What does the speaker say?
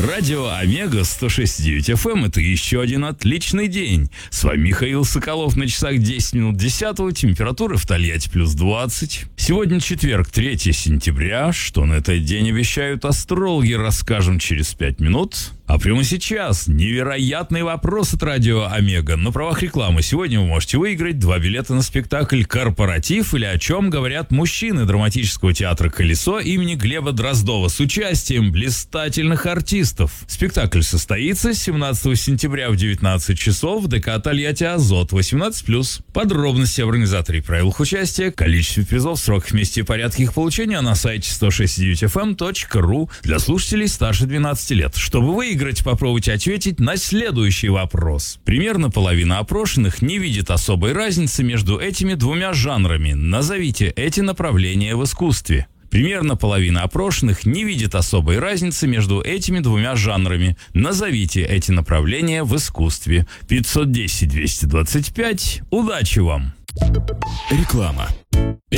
Радио Омега 106.9 FM – это еще один отличный день. С вами Михаил Соколов, на часах 10 минут 10-го, температура в Тольятти плюс 20. Сегодня четверг, 3 сентября. Что на этот день обещают астрологи, расскажем через 5 минут. А прямо сейчас невероятный вопрос от Радио Омега. На правах рекламы сегодня вы можете выиграть 2 билета на спектакль «Корпоратив» или «О чем говорят мужчины» драматического театра «Колесо» имени Глеба Дроздова с участием блистательных артистов. Спектакль состоится 17 сентября в 19 часов в ДК Тольятти «Азот» 18+. Подробности об организаторе и правилах участия, количестве призов, сроках, месте и порядке их получения на сайте 106.9fm.ru для слушателей старше 12 лет. Чтобы выиграть, попробуйте ответить на следующий вопрос. Примерно половина опрошенных не видит особой разницы между этими двумя жанрами. Назовите эти направления в искусстве. Примерно половина опрошенных не видит особой разницы между этими двумя жанрами. Назовите эти направления в искусстве. 510-225. Удачи вам! Реклама.